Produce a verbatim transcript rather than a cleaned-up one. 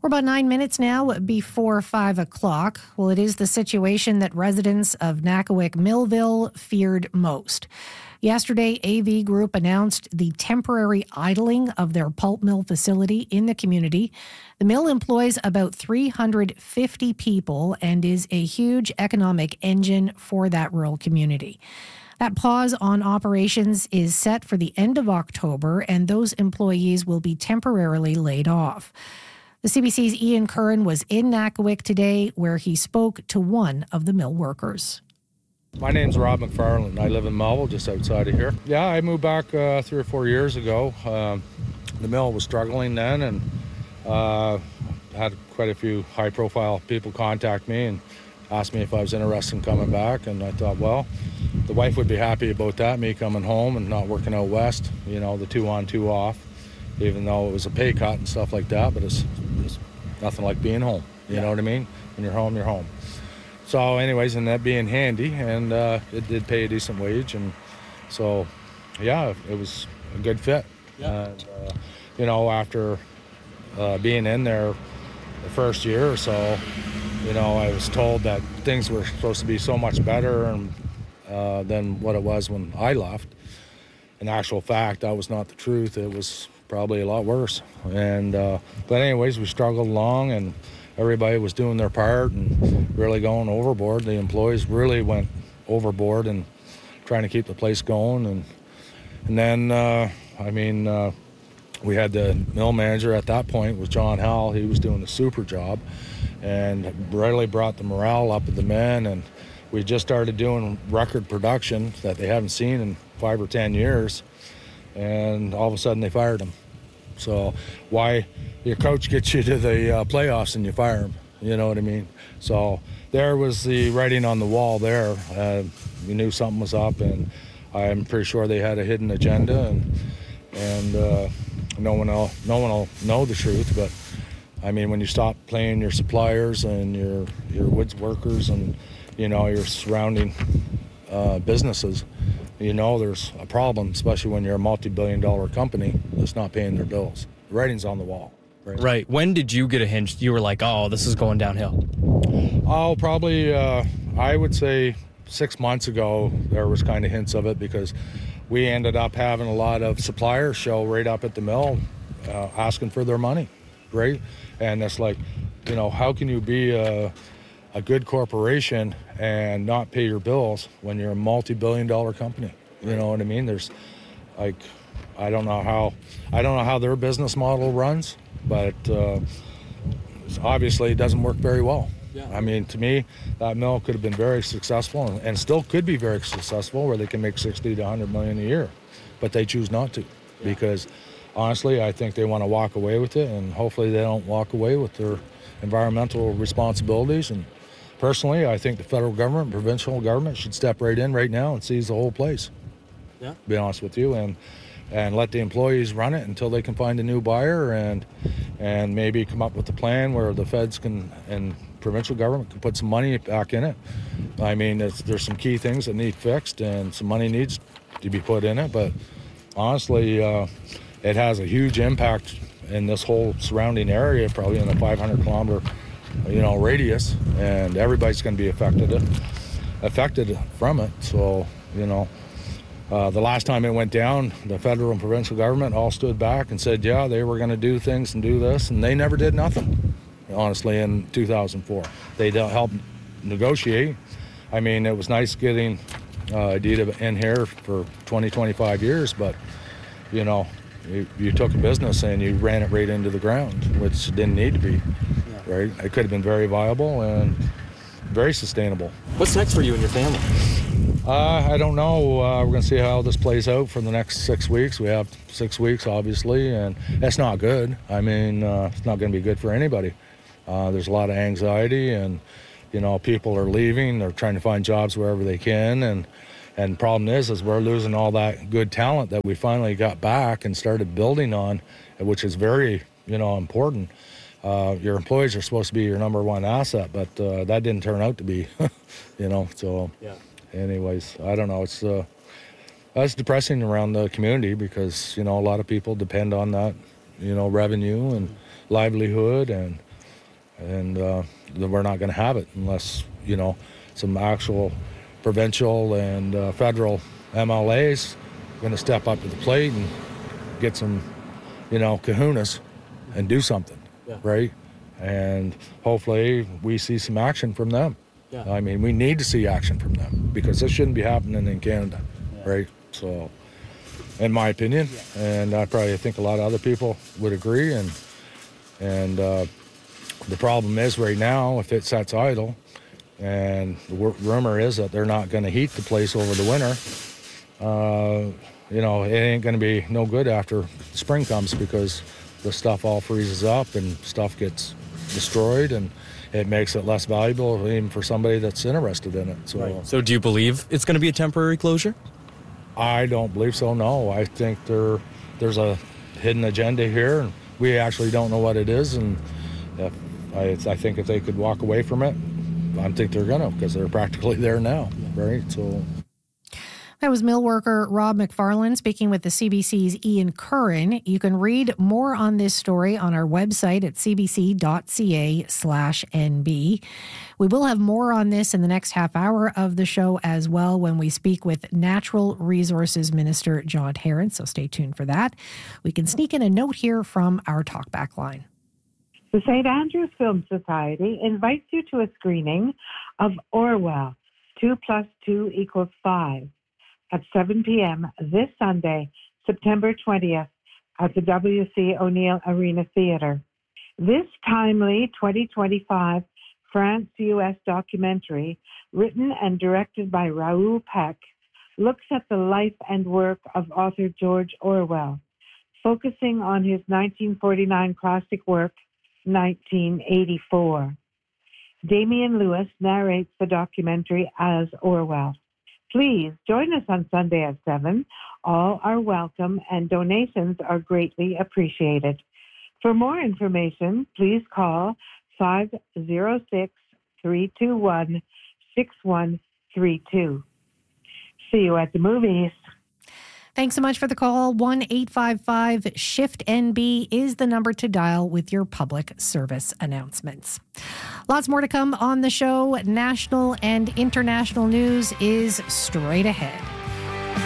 We're about nine minutes now before five o'clock. Well, it is the situation that residents of Nakawik Millville feared most. Yesterday, A V Group announced the temporary idling of their pulp mill facility in the community. The mill employs about three hundred fifty people and is a huge economic engine for that rural community. That pause on operations is set for the end of October, and those employees will be temporarily laid off. The C B C's Ian Curran was in Nakawik today, where he spoke to one of the mill workers. My name's Rob McFarland. I live in Melville, just outside of here. Yeah, I moved back uh, three or four years ago. Um, the mill was struggling then, and uh, had quite a few high-profile people contact me and asked me if I was interested in coming back. And I thought, well, the wife would be happy about that, me coming home and not working out west. You know, the two on, two off. Even though it was a pay cut and stuff like that, but it's, it's nothing like being home. You yeah. know what I mean? When you're home, you're home. So anyways, and that being handy, and uh, it did pay a decent wage, and so, yeah, it was a good fit. Yeah. And, uh, you know, after uh, being in there the first year or so, you know, I was told that things were supposed to be so much better and, uh, than what it was when I left. In actual fact, that was not the truth. It was probably a lot worse. And uh, but anyways, we struggled along, and everybody was doing their part and really going overboard. The employees really went overboard and trying to keep the place going. And and then uh, I mean, uh, we had the mill manager at that point was John Howell. He was doing a super job and really brought the morale up of the men. And we just started doing record production that they haven't seen in five or ten years. And all of a sudden they fired him. So why your coach gets you to the uh, playoffs and you fire him, you know what I mean? So there was the writing on the wall there. Uh, we knew something was up, and I'm pretty sure they had a hidden agenda, and and uh, no one will, no one will know the truth. But I mean, when you stop paying your suppliers and your your woods workers and you know your surrounding uh, businesses, you know there's a problem, especially when you're a multi-billion dollar company that's not paying their bills. The writing's on the wall. Right? Right. When did you get a hinge? You were like, oh, this is going downhill. Oh, probably, uh, I would say six months ago, there was kind of hints of it, because we ended up having a lot of suppliers show right up at the mill uh, asking for their money, right? And it's like, you know, how can you be a, a good corporation and not pay your bills when you're a multi-billion dollar company? You know what I mean? There's like, I don't know how, I don't know how their business model runs, but uh, obviously it doesn't work very well. Yeah. I mean, to me, that mill could have been very successful and, and still could be very successful, where they can make sixty to one hundred million a year, but they choose not to. Yeah. Because honestly, I think they want to walk away with it, and hopefully they don't walk away with their environmental responsibilities. And personally, I think the federal government, provincial government should step right in right now and seize the whole place. Yeah. To be honest with you, and and let the employees run it until they can find a new buyer, and and maybe come up with a plan where the feds can and provincial government can put some money back in it. I mean, there's some key things that need fixed, and some money needs to be put in it. But honestly, uh, it has a huge impact in this whole surrounding area, probably in a five hundred kilometer, you know, radius, and everybody's going to be affected affected from it. So, you know. Uh, the last time it went down, the federal and provincial government all stood back and said, yeah, they were going to do things and do this, and they never did nothing, honestly, in two thousand four. They helped negotiate. I mean, it was nice getting uh, Adida in here for twenty, twenty-five years, but, you know, you, you took a business and you ran it right into the ground, which didn't need to be, yeah. Right? It could have been very viable and very sustainable. What's next for you and your family? Uh, I don't know. Uh, we're going to see how this plays out for the next six weeks. We have six weeks, obviously, and that's not good. I mean, uh, it's not going to be good for anybody. Uh, there's a lot of anxiety, and, you know, people are leaving. They're trying to find jobs wherever they can, and and the problem is, is we're losing all that good talent that we finally got back and started building on, which is very, you know, important. Uh, your employees are supposed to be your number one asset, but uh, that didn't turn out to be, you know, so... Yeah. Anyways, I don't know. It's uh, that's depressing around the community, because, you know, a lot of people depend on that, you know, revenue and livelihood, and and uh, we're not going to have it unless, you know, some actual provincial and uh, federal M L As going to step up to the plate and get some, you know, kahunas and do something, yeah. right? And hopefully we see some action from them. Yeah. I mean, we need to see action from them because this shouldn't be happening in Canada, yeah. right? So, in my opinion, yeah. and I probably think a lot of other people would agree. And and uh, the problem is right now, if it sits idle, and the w- rumor is that they're not going to heat the place over the winter, uh, you know, it ain't going to be no good after spring comes because the stuff all freezes up and stuff gets destroyed, and it makes it less valuable even for somebody that's interested in it. So, right. So do you believe it's going to be a temporary closure? I don't believe so, no. I think there there's a hidden agenda here, and we actually don't know what it is. And if, I, I think if they could walk away from it, I think they're going to, because they're practically there now, yeah. right? So. That was mill worker Rob McFarland speaking with the C B C's Ian Curran. You can read more on this story on our website at cbc.ca slash NB. We will have more on this in the next half hour of the show as well when we speak with Natural Resources Minister John Herron, so stay tuned for that. We can sneak in a note here from our talkback line. The Saint Andrews Film Society invites you to a screening of Orwell, two plus two equals five. At seven p.m. this Sunday, September twentieth, at the W C O'Neill Arena Theatre. This timely twenty twenty-five France-U S documentary, written and directed by Raoul Peck, looks at the life and work of author George Orwell, focusing on his nineteen forty-nine classic work, nineteen eighty-four. Damian Lewis narrates the documentary as Orwell. Please join us on Sunday at seven. All are welcome and donations are greatly appreciated. For more information, please call five oh six, three two one, six one three two. See you at the movies. Thanks so much for the call. one eight five five shift N B is the number to dial with your public service announcements. Lots more to come on the show. National and international news is straight ahead.